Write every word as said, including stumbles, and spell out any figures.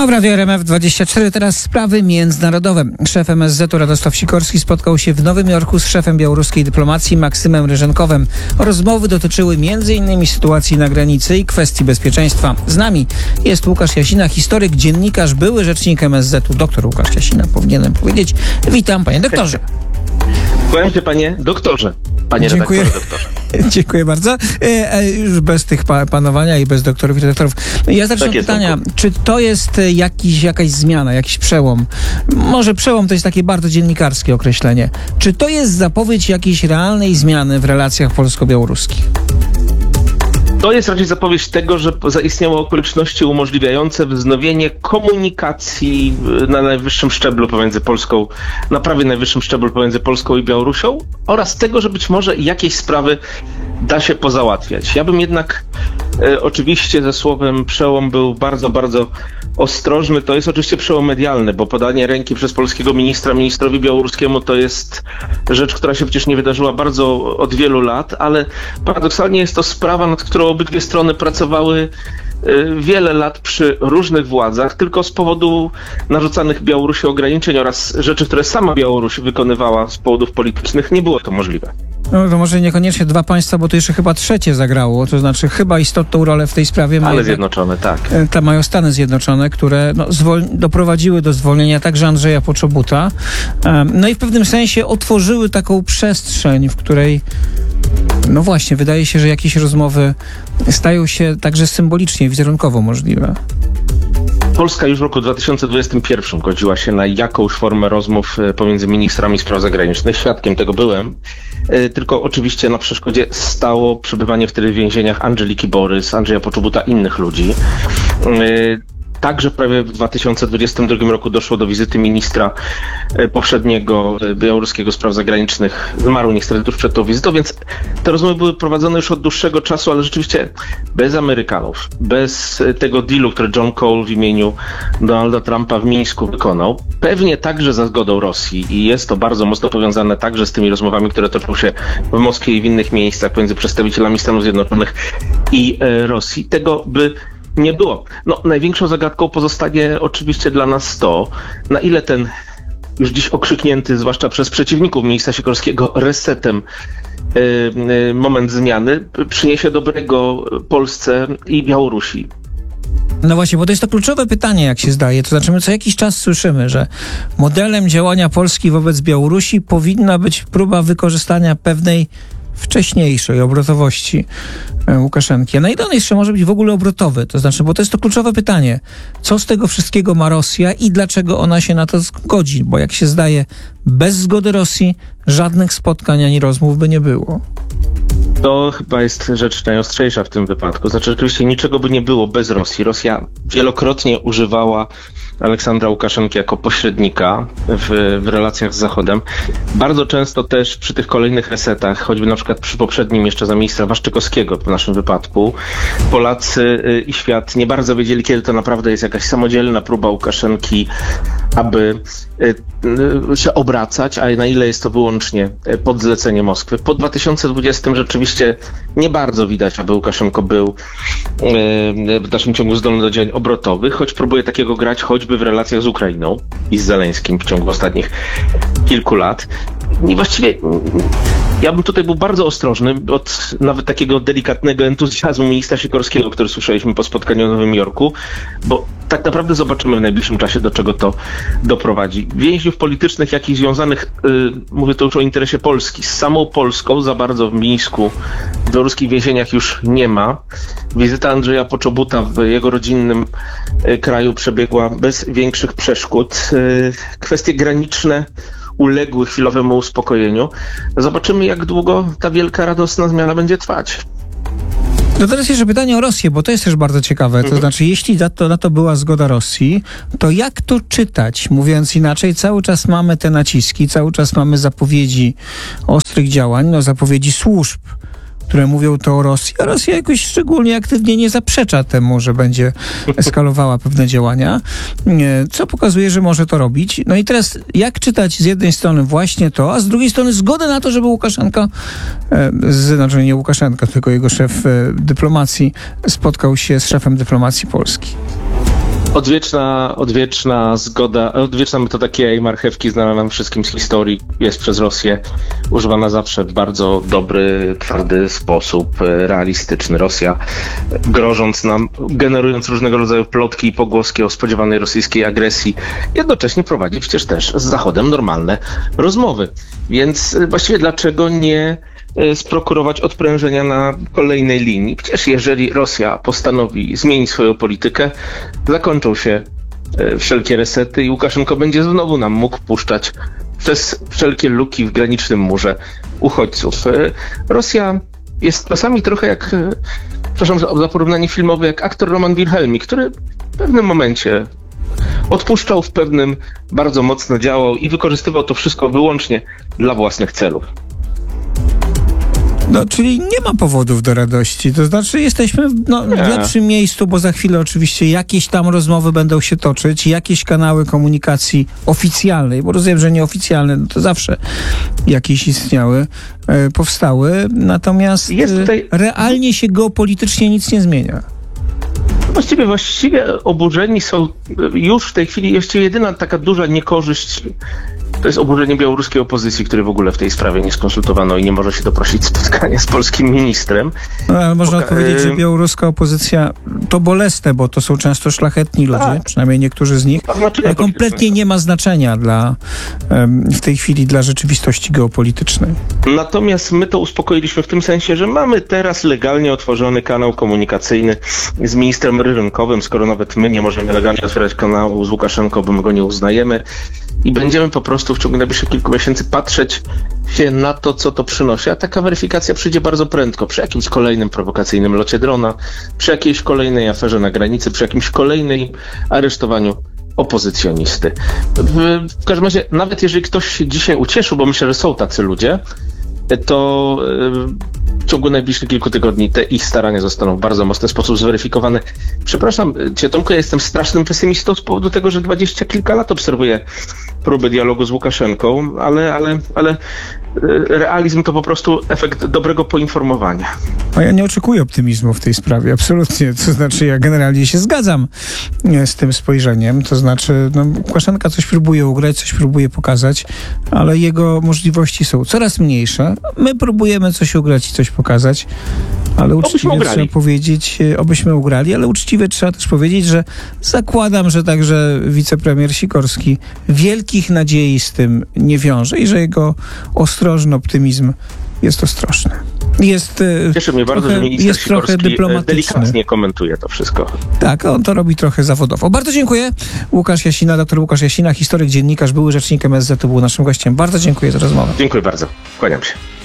A w Radiu R M F dwadzieścia cztery teraz sprawy międzynarodowe. Szef M S Z u Radosław Sikorski spotkał się w Nowym Jorku z szefem białoruskiej dyplomacji Maksymem Ryżenkowem. Rozmowy dotyczyły między innymi sytuacji na granicy i kwestii bezpieczeństwa. Z nami jest Łukasz Jasina, historyk, dziennikarz, były rzecznik M S Z u. Doktor Łukasz Jasina, powinienem powiedzieć. Witam, panie doktorze. Kłaniam się, panie doktorze. Panie Dziękuję. doktorze. Dziękuję bardzo. E, e, już bez tych pa- panowania i bez doktorów i redaktorów. Ja zacznę od Tak jest, pytania, Tomku. czy to jest jakiś, jakaś zmiana, jakiś przełom? Może przełom to jest takie bardzo dziennikarskie określenie. Czy to jest zapowiedź jakiejś realnej zmiany w relacjach polsko-białoruskich? To jest raczej zapowiedź tego, że zaistniały okoliczności umożliwiające wznowienie komunikacji na najwyższym szczeblu pomiędzy Polską, na prawie najwyższym szczeblu pomiędzy Polską i Białorusią oraz tego, że być może jakieś sprawy da się pozałatwiać. Ja bym jednak e, oczywiście ze słowem przełom był bardzo, bardzo ostrożny. To jest oczywiście przełom medialny, bo podanie ręki przez polskiego ministra ministrowi białoruskiemu to jest rzecz, która się przecież nie wydarzyła bardzo od wielu lat, ale paradoksalnie jest to sprawa, nad którą obydwie strony pracowały wiele lat przy różnych władzach, tylko z powodu narzucanych Białorusi ograniczeń oraz rzeczy, które sama Białoruś wykonywała z powodów politycznych, nie było to możliwe. No to może niekoniecznie dwa państwa, bo to jeszcze chyba trzecie zagrało, to znaczy chyba istotną rolę w tej sprawie mają, Ale Zjednoczone, tak. Ta mają Stany Zjednoczone, które no, zwol- doprowadziły do zwolnienia także Andrzeja Poczobuta. Um, no i w pewnym sensie otworzyły taką przestrzeń, w której no właśnie, wydaje się, że jakieś rozmowy stają się także symbolicznie, wizerunkowo możliwe. Polska już w roku dwa tysiące dwudziestym pierwszym godziła się na jakąś formę rozmów pomiędzy ministrami spraw zagranicznych. Świadkiem tego byłem. Tylko oczywiście na przeszkodzie stało przebywanie wtedy w więzieniach Andżeliki Borys, Andrzeja Poczobuta i innych ludzi. Także prawie w dwa tysiące dwudziestym drugim roku doszło do wizyty ministra poprzedniego białoruskiego spraw zagranicznych. Zmarł niestety tuż przed tą wizytą, więc te rozmowy były prowadzone już od dłuższego czasu, ale rzeczywiście bez Amerykanów, bez tego dealu, który John Cole w imieniu Donalda Trumpa w Mińsku wykonał. Pewnie także za zgodą Rosji i jest to bardzo mocno powiązane także z tymi rozmowami, które toczą się w Moskwie i w innych miejscach pomiędzy przedstawicielami Stanów Zjednoczonych i e, Rosji. Tego by nie było. No, największą zagadką pozostanie oczywiście dla nas to, na ile ten już dziś okrzyknięty, zwłaszcza przez przeciwników ministra Sikorskiego, resetem yy, yy, moment zmiany przyniesie dobrego Polsce i Białorusi. No właśnie, bo to jest to kluczowe pytanie, jak się zdaje. To znaczy, my co jakiś czas słyszymy, że modelem działania Polski wobec Białorusi powinna być próba wykorzystania pewnej wcześniejszej obrotowości Łukaszenki. A na ile on jeszcze może być w ogóle obrotowy? To znaczy, bo to jest to kluczowe pytanie. Co z tego wszystkiego ma Rosja i dlaczego ona się na to zgodzi? Bo jak się zdaje, bez zgody Rosji żadnych spotkań ani rozmów by nie było. To chyba jest rzecz najostrzejsza w tym wypadku. Znaczy, oczywiście niczego by nie było bez Rosji. Rosja wielokrotnie używała Aleksandra Łukaszenki jako pośrednika w, w relacjach z Zachodem. Bardzo często też przy tych kolejnych resetach, choćby na przykład przy poprzednim jeszcze za ministra Waszczykowskiego w naszym wypadku, Polacy i świat nie bardzo wiedzieli, kiedy to naprawdę jest jakaś samodzielna próba Łukaszenki, aby się obracać, a na ile jest to wyłącznie pod zlecenie Moskwy. Po dwa tysiące dwudziestym rzeczywiście nie bardzo widać, aby Łukaszenko był w dalszym ciągu zdolny do działań obrotowych, choć próbuje takiego grać choćby w relacjach z Ukrainą i z Zeleńskim w ciągu ostatnich kilku lat. I właściwie ja bym tutaj był bardzo ostrożny od nawet takiego delikatnego entuzjazmu ministra Sikorskiego, który słyszeliśmy po spotkaniu w Nowym Jorku, bo tak naprawdę zobaczymy w najbliższym czasie, do czego to doprowadzi. Więźniów politycznych, jak i związanych, yy, mówię to już o interesie Polski, z samą Polską za bardzo w Mińsku, w białoruskich więzieniach już nie ma. Wizyta Andrzeja Poczobuta w jego rodzinnym yy, kraju przebiegła bez większych przeszkód. Yy, kwestie graniczne uległy chwilowemu uspokojeniu. Zobaczymy, jak długo ta wielka, radosna zmiana będzie trwać. No teraz jeszcze pytanie o Rosję, bo to jest też bardzo ciekawe. To mhm. znaczy, jeśli na to, na to była zgoda Rosji, to jak to czytać? Mówiąc inaczej, cały czas mamy te naciski, cały czas mamy zapowiedzi ostrych działań, no zapowiedzi służb, które mówią to o Rosji, a Rosja jakoś szczególnie aktywnie nie zaprzecza temu, że będzie eskalowała pewne działania, co pokazuje, że może to robić. No i teraz jak czytać z jednej strony właśnie to, a z drugiej strony zgodę na to, żeby Łukaszenka, z, znaczy nie Łukaszenka, tylko jego szef dyplomacji spotkał się z szefem dyplomacji Polski? Odwieczna, odwieczna zgoda, odwieczna metoda kija i marchewki znana nam wszystkim z historii, jest przez Rosję używana zawsze w bardzo dobry, twardy sposób, realistyczny. Rosja, grożąc nam, generując różnego rodzaju plotki i pogłoski o spodziewanej rosyjskiej agresji, jednocześnie prowadzi przecież też z Zachodem normalne rozmowy. Więc właściwie dlaczego nie sprokurować odprężenia na kolejnej linii? Przecież jeżeli Rosja postanowi zmienić swoją politykę, zakończą się wszelkie resety i Łukaszenko będzie znowu nam mógł puszczać przez wszelkie luki w granicznym murze uchodźców. Rosja jest czasami trochę jak, przepraszam za porównanie filmowe, jak aktor Roman Wilhelmi, który w pewnym momencie odpuszczał, w pewnym bardzo mocno działał i wykorzystywał to wszystko wyłącznie dla własnych celów. No, czyli nie ma powodów do radości. To znaczy jesteśmy w, no, w lepszym miejscu, bo za chwilę oczywiście jakieś tam rozmowy będą się toczyć, jakieś kanały komunikacji oficjalnej, bo rozumiem, że nieoficjalne, no to zawsze jakieś istniały, e, powstały. Natomiast Jest tutaj... e, realnie się geopolitycznie nic nie zmienia. Właściwie, właściwie oburzeni są już w tej chwili, właściwie jedyna taka duża niekorzyść to jest oburzenie białoruskiej opozycji, której w ogóle w tej sprawie nie skonsultowano i nie może się doprosić spotkania z polskim ministrem. No, ale można Poka- powiedzieć, że białoruska opozycja to bolesne, bo to są często szlachetni ludzie, tak. przynajmniej niektórzy z nich, ale kompletnie nie ma znaczenia dla, w tej chwili dla rzeczywistości geopolitycznej. Natomiast my to uspokoiliśmy w tym sensie, że mamy teraz legalnie otworzony kanał komunikacyjny z ministrem rynkowym, skoro nawet my nie możemy legalnie otwierać kanału z Łukaszenką, bo my go nie uznajemy i będziemy po prostu w ciągu najbliższych kilku miesięcy patrzeć się na to, co to przynosi, a taka weryfikacja przyjdzie bardzo prędko, przy jakimś kolejnym prowokacyjnym locie drona, przy jakiejś kolejnej aferze na granicy, przy jakimś kolejnym aresztowaniu opozycjonisty. W, w każdym razie, nawet jeżeli ktoś się dzisiaj ucieszył, bo myślę, że są tacy ludzie, to w ciągu najbliższych kilku tygodni te ich starania zostaną w bardzo mocny sposób zweryfikowane. Przepraszam cię, Tomku, ja jestem strasznym pesymistą z powodu tego, że dwadzieścia kilka lat obserwuję próby dialogu z Łukaszenką, ale, ale, ale realizm to po prostu efekt dobrego poinformowania. A ja nie oczekuję optymizmu w tej sprawie, absolutnie. To znaczy, ja generalnie się zgadzam z tym spojrzeniem. To znaczy, no, Łukaszenka coś próbuje ugrać, coś próbuje pokazać, ale jego możliwości są coraz mniejsze. My próbujemy coś ugrać i coś pokazać, ale uczciwie trzeba powiedzieć, obyśmy ugrali, ale uczciwie trzeba też powiedzieć, że zakładam, że także wicepremier Sikorski wielkich nadziei z tym nie wiąże i że jego ostrożny optymizm jest ostrożny. Jest, Cieszy mnie bardzo, trochę, że minister jest Sikorski trochę dyplomatyczny. Delikatnie komentuje to wszystko. Tak, on to robi trochę zawodowo. Bardzo dziękuję. Łukasz Jasina, doktor Łukasz Jasina, historyk, dziennikarz, były rzecznik M S Z, był naszym gościem. Bardzo dziękuję za rozmowę. Dziękuję bardzo. Kłaniam się.